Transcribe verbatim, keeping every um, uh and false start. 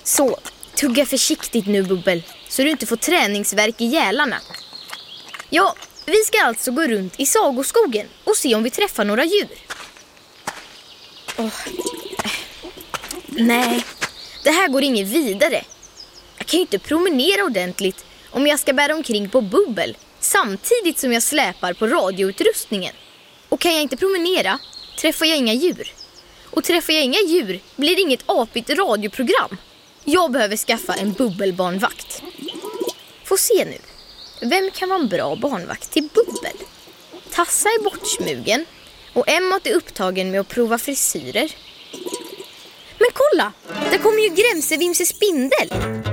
Så, tugga försiktigt nu, Bubbel, så du inte får träningsvärk i gälarna. Ja, vi ska alltså gå runt i sagoskogen och se om vi träffar några djur. Åh. Nej, det här går inget vidare. Jag kan ju inte promenera ordentligt om jag ska bära omkring på Bubbel samtidigt som jag släpar på radioutrustningen. Och kan jag inte promenera träffar jag inga djur. Och träffar jag inga djur blir det inget apigt radioprogram. Jag behöver skaffa en bubbelbarnvakt. Få se nu. Vem kan vara en bra barnvakt till Bubbel? Tassa är bortsmugen och Emma är upptagen med att prova frisyrer. Men kolla, där kommer ju Grämsevimse spindel.